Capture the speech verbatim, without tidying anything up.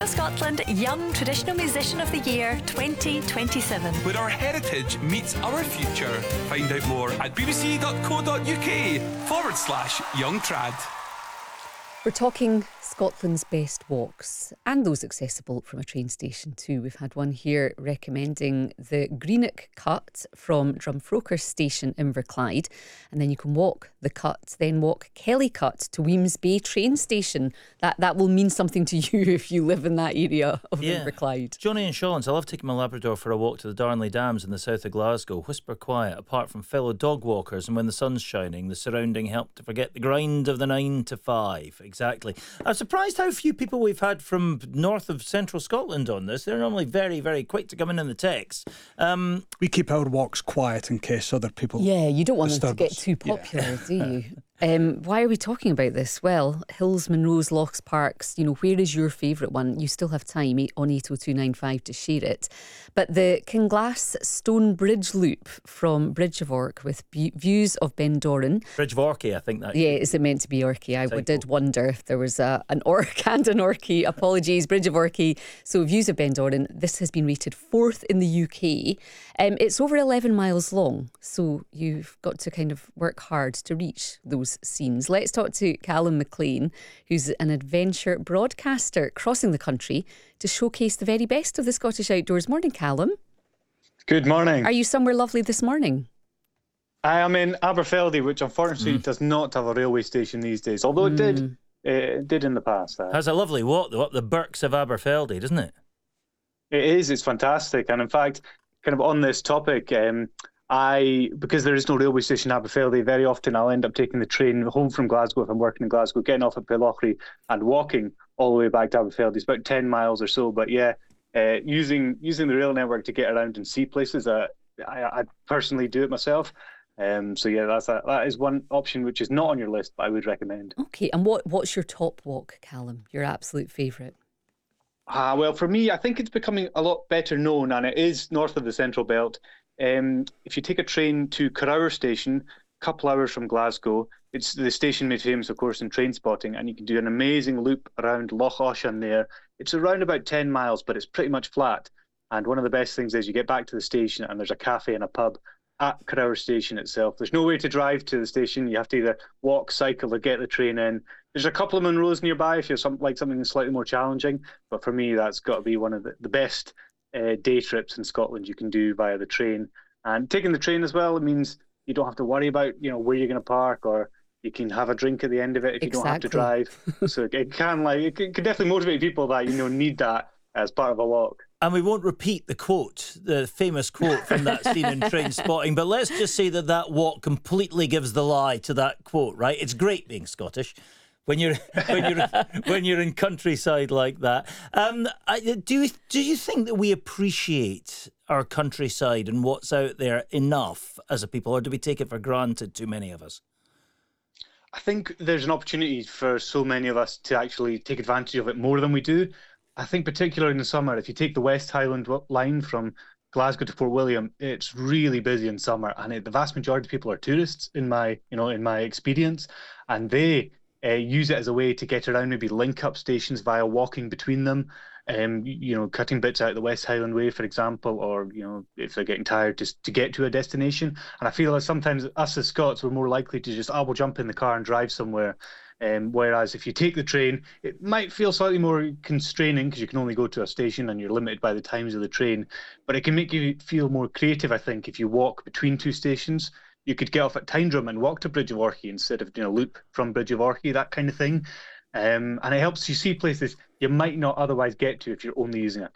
Scotland Young Traditional Musician of the Year twenty twenty-seven. Where our heritage meets our future. Find out more at bbc.co.uk forward slash young trad. We're talking Scotland's best walks and those accessible from a train station too. We've had one here recommending the Greenock Cut from Drumfroker Station, Inverclyde, and then you can walk the cut, then walk Kelly Cut to Weems Bay train station. That that will mean something to you if you live in that area of yeah. Inverclyde. Johnny and Sean's, I love taking my Labrador for a walk to the Darnley Dams in the south of Glasgow. Whisper quiet, apart from fellow dog walkers, and when the sun's shining, the surrounding help to forget the grind of the nine to five. Exactly. I'm surprised how few people we've had from north of central Scotland on this. They're normally very, very quick to come in in the text. Um, we keep our walks quiet in case other people Yeah, you don't want them to get us. too popular, yeah. do you? Um, why are we talking about this? Well, Hills, Monroes, Lochs, Parks, you know, where is your favourite one? You still have time on eight oh two nine five to share it. But the Kinglass Stone Bridge Loop from Bridge of Ork with bu- views of Bendoran. Bridge of Orkney, I think that. Yeah, is it meant to be Orkney? I Typo. did wonder if there was a, an Ork and an Orkney. Apologies, Bridge of Orkney. So views of Bendoran. This has been rated fourth in the U K. Um, it's over eleven miles long, so you've got to kind of work hard to reach those scenes. Let's talk to Callum McLean, who's an adventure broadcaster crossing the country to showcase the very best of the Scottish outdoors. Morning, Callum. Good morning. Are you somewhere lovely this morning? I am in Aberfeldy, which unfortunately mm. does not have a railway station these days, although it Mm. did it did in the past. Uh, Has a lovely walk though, up the Birks of Aberfeldy, doesn't it? It is, it's fantastic. And in fact, kind of on this topic, um, I, because there is no railway station in Aberfeldy, very often I'll end up taking the train home from Glasgow if I'm working in Glasgow, getting off at Pitlochry and walking all the way back to Aberfeldy. It's about ten miles or so. But yeah, uh, using using the rail network to get around and see places, uh, I, I personally do it myself. Um, so yeah, that's a, that is one option which is not on your list, but I would recommend. Okay, and what what's your top walk, Callum? Your absolute favourite? Ah, well, for me, I think it's becoming a lot better known, and it is north of the Central Belt. Um, if you take a train to Carrower Station, a couple hours from Glasgow, it's the station made famous, of course, in train spotting, and you can do an amazing loop around Loch Oshan there. It's around about ten miles, but it's pretty much flat. And one of the best things is you get back to the station and there's a cafe and a pub at Carrower Station itself. There's no way to drive to the station. You have to either walk, cycle, or get the train in. There's a couple of Monroes nearby if you're some, like something slightly more challenging. But for me, that's got to be one of the, the best uh, day trips in Scotland you can do via the train. And taking the train as well, it means you don't have to worry about, you know, where you're going to park, or you can have a drink at the end of it if you Exactly. don't have to drive. So it can, like, it can definitely motivate people that, you know, need that as part of a walk. And we won't repeat the quote, the famous quote from that scene in Train Spotting, but let's just say that that walk completely gives the lie to that quote, right? It's great being Scottish when you're when you're when you're in countryside like that. Um, I, do you do you think that we appreciate our countryside and what's out there enough as a people, or do we take it for granted, too many of us? I think there's an opportunity for so many of us to actually take advantage of it more than we do. I think particularly in the summer, if you take the West Highland line from Glasgow to Port William, it's really busy in summer, and it, the vast majority of people are tourists in my, you know, in my experience, and they uh, use it as a way to get around, maybe link up stations via walking between them, um, you know, cutting bits out the West Highland Way, for example, or, you know, if they're getting tired, just to get to a destination. And I feel like sometimes us as Scots, we're more likely to just, oh, we'll jump in the car and drive somewhere. Um, whereas if you take the train, it might feel slightly more constraining because you can only go to a station and you're limited by the times of the train. But it can make you feel more creative, I think, if you walk between two stations. You could get off at Tyndrum and walk to Bridge of Orkney instead of doing a loop from Bridge of Orkney, that kind of thing. Um, and it helps you see places you might not otherwise get to if you're only using a